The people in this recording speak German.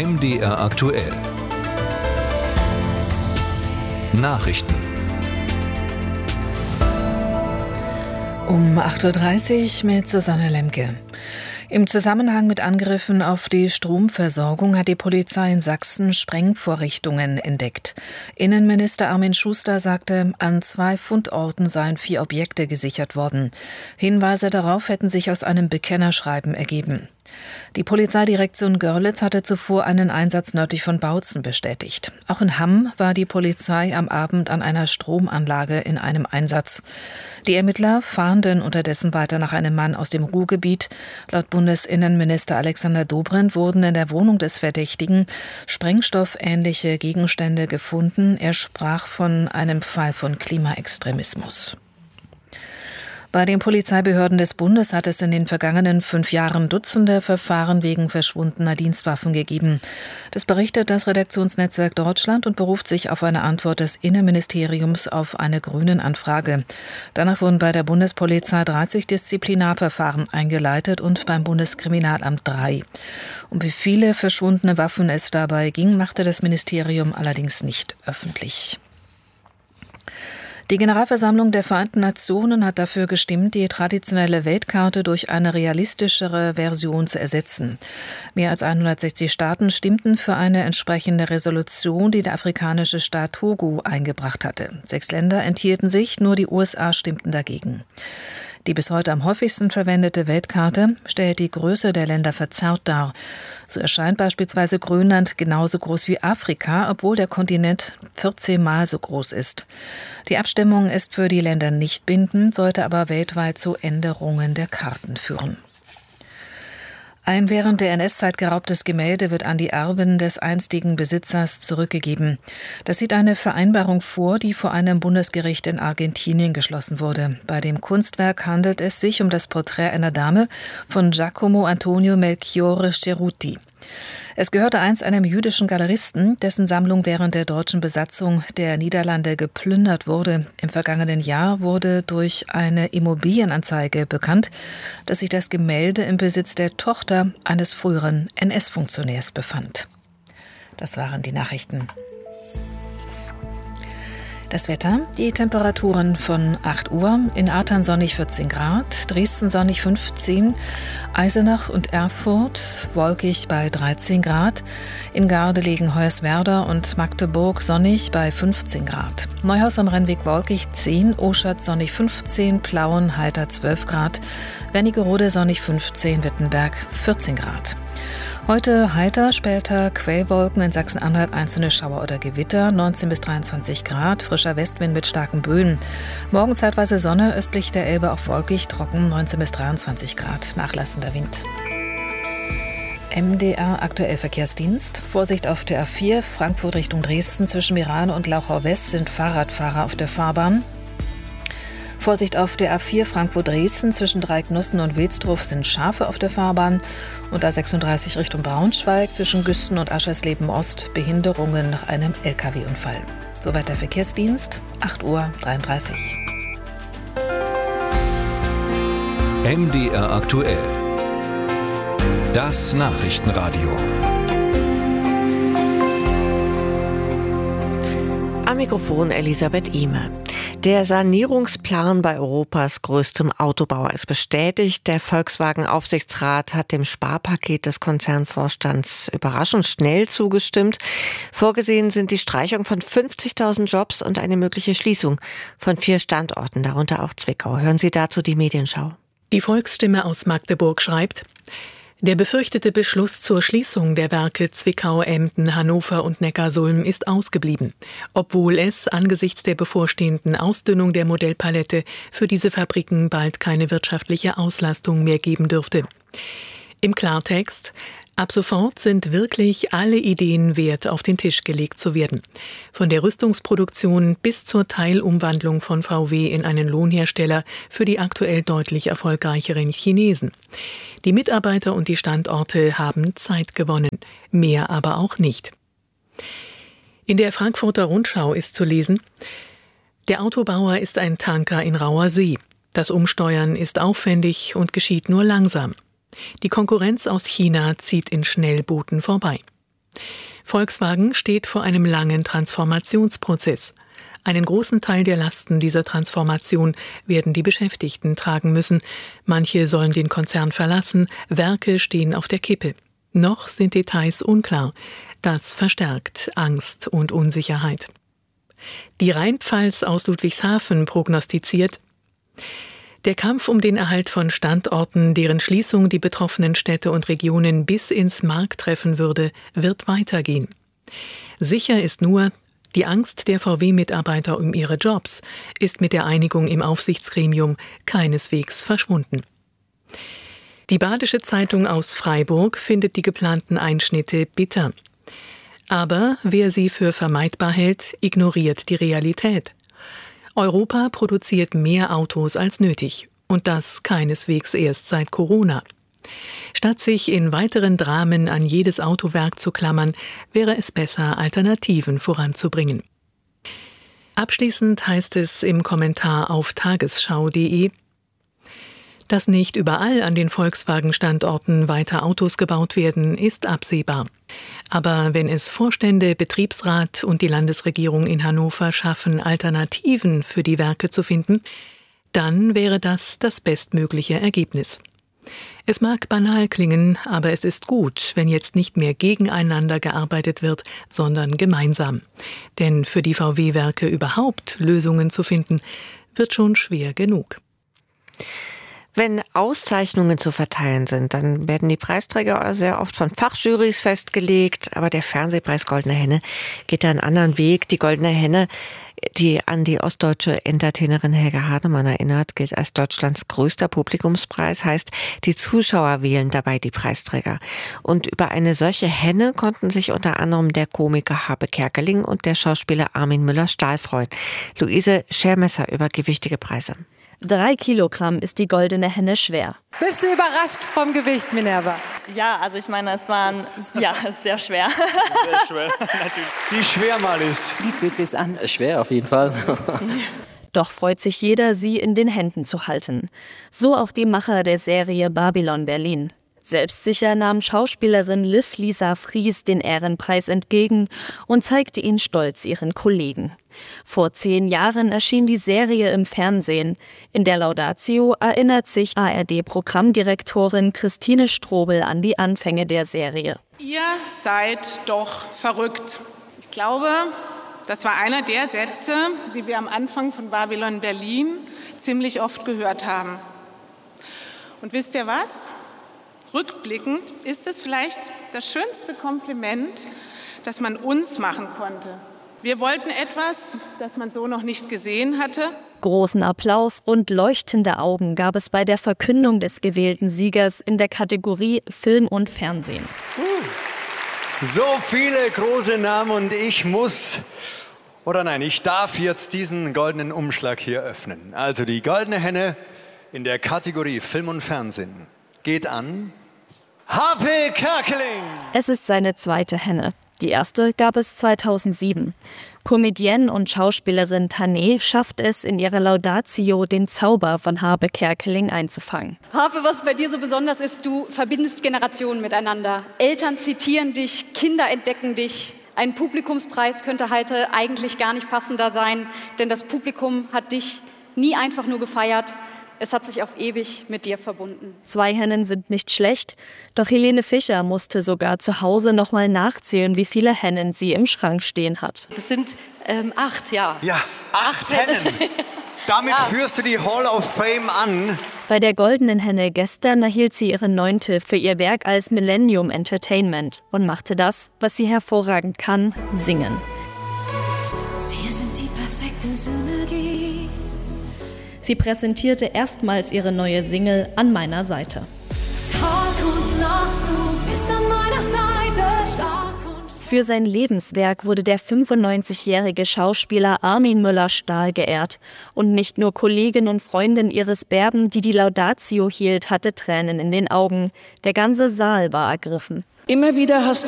MDR aktuell. Nachrichten. Um 8.30 Uhr mit Susanne Lemke. Im Zusammenhang mit Angriffen auf die Stromversorgung hat die Polizei in Sachsen Sprengvorrichtungen entdeckt. Innenminister Armin Schuster sagte, an 2 Fundorten seien 4 Objekte gesichert worden. Hinweise darauf hätten sich aus einem Bekennerschreiben ergeben. Die Polizeidirektion Görlitz hatte zuvor einen Einsatz nördlich von Bautzen bestätigt. Auch in Hamm war die Polizei am Abend an einer Stromanlage in einem Einsatz. Die Ermittler fahnden unterdessen weiter nach einem Mann aus dem Ruhrgebiet. Laut Bundesinnenminister Alexander Dobrindt wurden in der Wohnung des Verdächtigen sprengstoffähnliche Gegenstände gefunden. Er sprach von einem Fall von Klimaextremismus. Bei den Polizeibehörden des Bundes hat es in den vergangenen 5 Jahren Dutzende Verfahren wegen verschwundener Dienstwaffen gegeben. Das berichtet das Redaktionsnetzwerk Deutschland und beruft sich auf eine Antwort des Innenministeriums auf eine Grünen-Anfrage. Danach wurden bei der Bundespolizei 30 Disziplinarverfahren eingeleitet und beim Bundeskriminalamt 3. Um wie viele verschwundene Waffen es dabei ging, machte das Ministerium allerdings nicht öffentlich. Die Generalversammlung der Vereinten Nationen hat dafür gestimmt, die traditionelle Weltkarte durch eine realistischere Version zu ersetzen. Mehr als 160 Staaten stimmten für eine entsprechende Resolution, die der afrikanische Staat Togo eingebracht hatte. 6 Länder enthielten sich, nur die USA stimmten dagegen. Die bis heute am häufigsten verwendete Weltkarte stellt die Größe der Länder verzerrt dar. So erscheint beispielsweise Grönland genauso groß wie Afrika, obwohl der Kontinent 14 Mal so groß ist. Die Abstimmung ist für die Länder nicht bindend, sollte aber weltweit zu Änderungen der Karten führen. Ein während der NS-Zeit geraubtes Gemälde wird an die Erben des einstigen Besitzers zurückgegeben. Das sieht eine Vereinbarung vor, die vor einem Bundesgericht in Argentinien geschlossen wurde. Bei dem Kunstwerk handelt es sich um das Porträt einer Dame von Giacomo Antonio Melchiorre Ceruti. Es gehörte einst einem jüdischen Galeristen, dessen Sammlung während der deutschen Besatzung der Niederlande geplündert wurde. Im vergangenen Jahr wurde durch eine Immobilienanzeige bekannt, dass sich das Gemälde im Besitz der Tochter eines früheren NS-Funktionärs befand. Das waren die Nachrichten. Das Wetter, die Temperaturen von 8 Uhr, in Ahrtal sonnig 14 Grad, Dresden sonnig 15, Eisenach und Erfurt wolkig bei 13 Grad, in Gardelegen, Hoyerswerda und Magdeburg sonnig bei 15 Grad, Neuhaus am Rennweg wolkig 10, Oschatz sonnig 15, Plauen heiter 12 Grad, Wernigerode sonnig 15, Wittenberg 14 Grad. Heute heiter, später Quellwolken, in Sachsen-Anhalt einzelne Schauer oder Gewitter, 19 bis 23 Grad, frischer Westwind mit starken Böen. Morgen zeitweise Sonne, östlich der Elbe auch wolkig, trocken, 19 bis 23 Grad, nachlassender Wind. MDR aktuell Verkehrsdienst. Vorsicht auf der A4, Frankfurt Richtung Dresden, zwischen Mirane und Lauchau West sind Fahrradfahrer auf der Fahrbahn. Vorsicht auf der A4 Frankfurt-Dresden, zwischen Dreiecknussen und Wilsdruf sind Schafe auf der Fahrbahn und A36 Richtung Braunschweig, zwischen Güsten und Aschersleben Ost Behinderungen nach einem LKW-Unfall. Soweit der Verkehrsdienst, 8:33 Uhr. MDR aktuell. Das Nachrichtenradio. Am Mikrofon Elisabeth Ihme. Der Sanierungsplan bei Europas größtem Autobauer ist bestätigt. Der Volkswagen-Aufsichtsrat hat dem Sparpaket des Konzernvorstands überraschend schnell zugestimmt. Vorgesehen sind die Streichung von 50.000 Jobs und eine mögliche Schließung von 4 Standorten, darunter auch Zwickau. Hören Sie dazu die Medienschau. Die Volksstimme aus Magdeburg schreibt: Der befürchtete Beschluss zur Schließung der Werke Zwickau, Emden, Hannover und Neckarsulm ist ausgeblieben, obwohl es angesichts der bevorstehenden Ausdünnung der Modellpalette für diese Fabriken bald keine wirtschaftliche Auslastung mehr geben dürfte. Im Klartext: Ab sofort sind wirklich alle Ideen wert, auf den Tisch gelegt zu werden. Von der Rüstungsproduktion bis zur Teilumwandlung von VW in einen Lohnhersteller für die aktuell deutlich erfolgreicheren Chinesen. Die Mitarbeiter und die Standorte haben Zeit gewonnen, mehr aber auch nicht. In der Frankfurter Rundschau ist zu lesen: Der Autobauer ist ein Tanker in rauer See. Das Umsteuern ist aufwendig und geschieht nur langsam. Die Konkurrenz aus China zieht in Schnellbooten vorbei. Volkswagen steht vor einem langen Transformationsprozess. Einen großen Teil der Lasten dieser Transformation werden die Beschäftigten tragen müssen. Manche sollen den Konzern verlassen, Werke stehen auf der Kippe. Noch sind Details unklar. Das verstärkt Angst und Unsicherheit. Die Rheinpfalz aus Ludwigshafen prognostiziert: Der Kampf um den Erhalt von Standorten, deren Schließung die betroffenen Städte und Regionen bis ins Mark treffen würde, wird weitergehen. Sicher ist nur, die Angst der VW-Mitarbeiter um ihre Jobs ist mit der Einigung im Aufsichtsgremium keineswegs verschwunden. Die Badische Zeitung aus Freiburg findet die geplanten Einschnitte bitter. Aber wer sie für vermeidbar hält, ignoriert die Realität. Europa produziert mehr Autos als nötig. Und das keineswegs erst seit Corona. Statt sich in weiteren Dramen an jedes Autowerk zu klammern, wäre es besser, Alternativen voranzubringen. Abschließend heißt es im Kommentar auf tagesschau.de: Dass nicht überall an den Volkswagen-Standorten weiter Autos gebaut werden, ist absehbar. Aber wenn es Vorstände, Betriebsrat und die Landesregierung in Hannover schaffen, Alternativen für die Werke zu finden, dann wäre das das bestmögliche Ergebnis. Es mag banal klingen, aber es ist gut, wenn jetzt nicht mehr gegeneinander gearbeitet wird, sondern gemeinsam. Denn für die VW-Werke überhaupt Lösungen zu finden, wird schon schwer genug. Wenn Auszeichnungen zu verteilen sind, dann werden die Preisträger sehr oft von Fachjurys festgelegt. Aber der Fernsehpreis Goldene Henne geht da einen anderen Weg. Die Goldene Henne, die an die ostdeutsche Entertainerin Helga Hardemann erinnert, gilt als Deutschlands größter Publikumspreis. Heißt, die Zuschauer wählen dabei die Preisträger. Und über eine solche Henne konnten sich unter anderem der Komiker Habe Kerkeling und der Schauspieler Armin Müller-Stahl freuen. Luise Schermesser über gewichtige Preise. 3 Kilogramm ist die Goldene Henne schwer. Bist du überrascht vom Gewicht, Minerva? Ja, also ich meine, es ist sehr schwer. Sehr schwer, natürlich. Wie schwer mal ist. Wie fühlt sich's an? Schwer auf jeden Fall. Doch freut sich jeder, sie in den Händen zu halten. So auch die Macher der Serie Babylon Berlin. Selbstsicher nahm Schauspielerin Liv Lisa Fries den Ehrenpreis entgegen und zeigte ihn stolz ihren Kollegen. Vor 10 Jahren erschien die Serie im Fernsehen. In der Laudatio erinnert sich ARD-Programmdirektorin Christine Strobel an die Anfänge der Serie. Ihr seid doch verrückt. Ich glaube, das war einer der Sätze, die wir am Anfang von Babylon Berlin ziemlich oft gehört haben. Und wisst ihr was? Rückblickend ist es vielleicht das schönste Kompliment, das man uns machen konnte. Wir wollten etwas, das man so noch nicht gesehen hatte. Großen Applaus und leuchtende Augen gab es bei der Verkündung des gewählten Siegers in der Kategorie Film und Fernsehen. So viele große Namen und ich darf jetzt diesen goldenen Umschlag hier öffnen. Also die Goldene Henne in der Kategorie Film und Fernsehen geht an Habe Kerkeling. Es ist seine zweite Henne. Die erste gab es 2007. Comedienne und Schauspielerin Tané schafft es in ihrer Laudatio, den Zauber von Habe Kerkeling einzufangen. Habe, was bei dir so besonders ist, du verbindest Generationen miteinander. Eltern zitieren dich, Kinder entdecken dich. Ein Publikumspreis könnte heute eigentlich gar nicht passender sein, denn das Publikum hat dich nie einfach nur gefeiert. Es hat sich auf ewig mit dir verbunden. 2 Hennen sind nicht schlecht, doch Helene Fischer musste sogar zu Hause noch mal nachzählen, wie viele Hennen sie im Schrank stehen hat. Das sind 8, ja. Ja, 8 Hennen. Damit führst du die Hall of Fame an. Bei der Goldenen Henne gestern erhielt sie ihre 9. für ihr Werk als Millennium Entertainment und machte das, was sie hervorragend kann, singen. Wir sind die perfekte Synergie. Sie präsentierte erstmals ihre neue Single An meiner Seite. Tag und Nacht, du bist an meiner Seite, stark und Für sein Lebenswerk wurde der 95-jährige Schauspieler Armin Müller-Stahl geehrt. Und nicht nur Kollegin und Freundin Iris Berben, die die Laudatio hielt, hatte Tränen in den Augen. Der ganze Saal war ergriffen. Immer wieder hast